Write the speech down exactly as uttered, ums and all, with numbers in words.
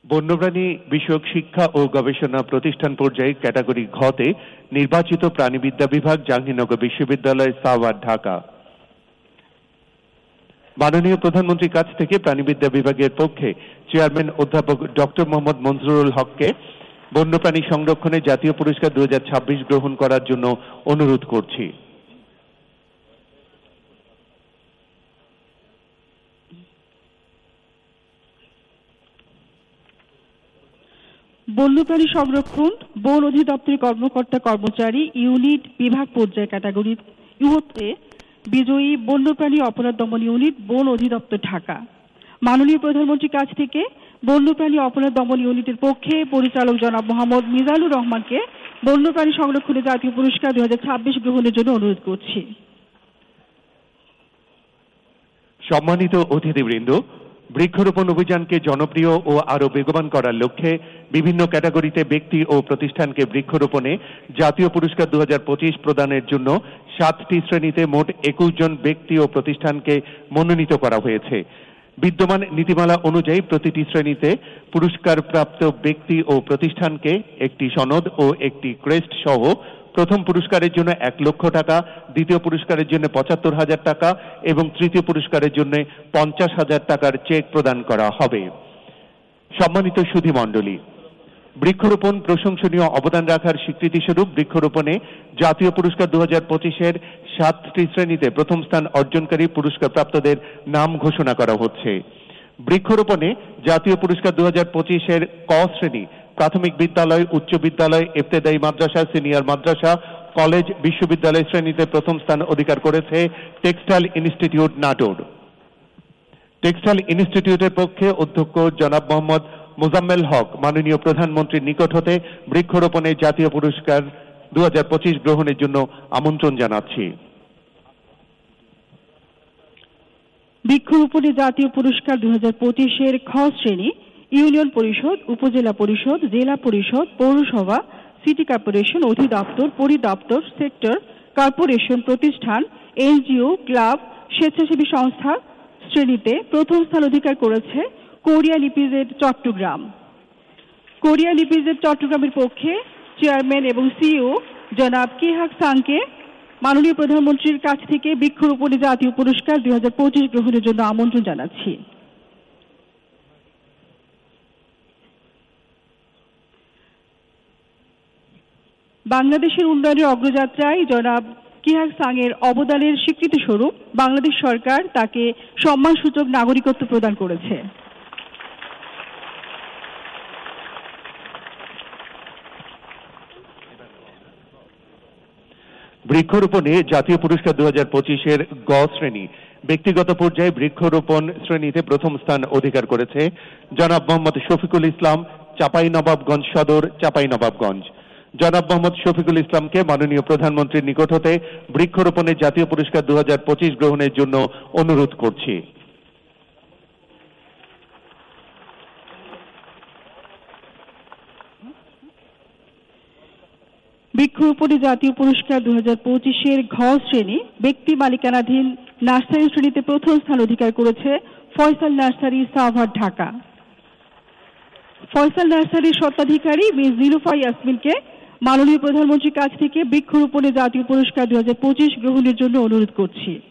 বন্যপ্রাণী বিষয়ক শিক্ষা ও গবেষণা প্রতিষ্ঠান পর্যায়ে ক্যাটাগরি ঘতে নির্বাচিত প্রাণীবিদ্যা বিভাগ জাহাঙ্গীরনগর বিশ্ববিদ্যালয় সাভার ঢাকা। মাননীয় প্রধানমন্ত্রীর কাছ থেকে প্রাণীবিদ্যা বিভাগের পক্ষে চেয়ারম্যান অধ্যাপক ডক্টর মোহাম্মদ মনজুরুল হককে বন্যপ্রাণী সংরক্ষণে জাতীয় পুরস্কার দুই হাজার ছাব্বিশ গ্রহণ করার জন্য অনুরোধ করছি। বন্যপ্রাণী সংরক্ষণ বন অধিদপ্তরের কর্মকর্তা কর্মচারী ইউনিট বিভাগ পর্যায়ে ক্যাটাগরি ইউতে বিজয়ী বন্যপ্রাণী অপরাধ দমন ইউনিট বন অধিদপ্তর ঢাকা। মাননীয় প্রধানমন্ত্রীর কাছ থেকে বন্যপ্রাণী অপরাধ দমন ইউনিটের পক্ষে পরিচালক জনাব মোহাম্মদ মিজানুর রহমানকে বন্যপ্রাণী সংরক্ষণে জাতীয় পুরস্কার দুই হাজার ছাব্বিশ গ্রহণের জন্য অনুরোধ করছি। সম্মানিত অতিথিবৃন্দ, বৃক্ষরোপণ অভিযানকে জনপ্রিয় ও আরো বেগবান করার লক্ষ্যে বিভিন্ন ক্যাটাগরিতে ব্যক্তি ও প্রতিষ্ঠানকে বৃক্ষরোপণে জাতীয় পুরস্কার দুই হাজার পঁচিশ প্রদানের জন্য সাতটি শ্রেণীতে মোট একুশ জন ব্যক্তি ও প্রতিষ্ঠানকে মনোনীত করা হয়েছে। বিদ্যমান নীতিমালা অনুযায়ী প্রতিটি শ্রেণীতে পুরস্কারপ্রাপ্ত ব্যক্তি ও প্রতিষ্ঠানকে একটি সনদ ও একটি ক্রেস্ট সহ প্রথম পুরস্কারের জন্য এক লক্ষ টাকা, দ্বিতীয় পুরস্কারের জন্য পঁচাত্তর হাজার টাকা এবং তৃতীয় পুরস্কারের জন্য পঞ্চাশ হাজার টাকার চেক প্রদান করা হবে। সম্মানিত সুধীমণ্ডলী, বৃক্ষরোপণ প্রশংসনীয় অবদান রাখার স্বীকৃতিস্বরূপ বৃক্ষরোপণে জাতীয় পুরস্কার দু হাজার পঁচিশের সাতটি শ্রেণীতে প্রথম স্থান অর্জনকারী পুরস্কারপ্রাপ্তদের নাম ঘোষণা করা হচ্ছে। বৃক্ষরোপণে জাতীয় পুরস্কার দু হাজার পঁচিশের ক শ্রেণী প্রাথমিক বিদ্যালয়, উচ্চ বিদ্যালয়, ইবতেদায়ী মাদ্রাসা, সিনিয়র মাদ্রাসা, কলেজ, বিশ্ববিদ্যালয় শ্রেণীতে প্রথম স্থান অধিকার করেছে টেক্সটাইল ইনস্টিটিউট নাটোর। টেক্সটাইল ইনস্টিটিউটের পক্ষে অধ্যক্ষ জনাব মোহাম্মদ মোজাম্মেল হক মাননীয় প্রধানমন্ত্রীর নিকট হতে বৃক্ষরোপণে জাতীয় পুরস্কার দু হাজার পঁচিশ গ্রহণের জন্য আমন্ত্রণ জানাচ্ছি। বৃক্ষরোপণে জাতীয় পুরস্কার দুই হাজার পঁচিশের খ শ্রেণী ইউনিয়ন পরিষদ, উপজেলা পরিষদ, জেলা পরিষদ, পৌরসভা, সিটি কর্পোরেশন, অধিদপ্তর, পরিদপ্তর, সেক্টর, কর্পোরেশন, প্রতিষ্ঠান, এনজিও, ক্লাব, স্বেচ্ছাসেবী সংস্থা শ্রেণীতে প্রথম স্থান অধিকার করেছে Korean EPZ Chittagong. Korean EPZ চট্টগ্রামের পক্ষে চেয়ারম্যান এবং সিইও জনাব কিহাক সাংকে মাননীয় প্রধানমন্ত্রীর কাছ থেকে বৃক্ষরোপণে জাতীয় পুরস্কার দুই হাজার পঁচিশ গ্রহণের জন্য আমন্ত্রণ জানাচ্ছি। বাংলাদেশের উন্নয়নের অগ্রযাত্রায় জনাব কিহাক সাংয়ের অবদানের স্বীকৃতি স্বরূপ বাংলাদেশ সরকার তাকে সম্মানসূচক নাগরিকত্ব প্রদান করেছে। বৃক্ষরোপণে জাতীয় পুরস্কার দু হাজার পঁচিশের গ শ্রেণী ব্যক্তিগত পর্যায়ে বৃক্ষরোপণ শ্রেণীতে প্রথম স্থান অধিকার করেছে জনাব মোহাম্মদ শফিকুল ইসলাম, চাঁপাইনবাবগঞ্জ সদর, চাঁপাইনবাবগঞ্জ। জনাব মোহাম্মদ শফিকুল ইসলামকে মাননীয় প্রধানমন্ত্রীর নিকট হতে বৃক্ষরোপণে জাতীয় পুরস্কার দু হাজার পঁচিশ গ্রহণের জন্য অনুরোধ করছি। বৃক্ষরোপণে জাতীয় পুরস্কার দুই হাজার পঁচিশের ঘ শ্রেণী ব্যক্তি মালিকানাধীন নার্সারি শ্রেণীতে প্রথম স্থান অধিকার করেছে ফয়সাল নার্সারি, সাভার, ঢাকা। ফয়সাল নার্সারির স্বত্বাধিকারী মিস নিলুফা ইয়াসমিনকে মাননীয় প্রধানমন্ত্রীর কাছ থেকে বৃক্ষরোপণে জাতীয় পুরস্কার দুই হাজার পঁচিশ গ্রহণের জন্য অনুরোধ করছি।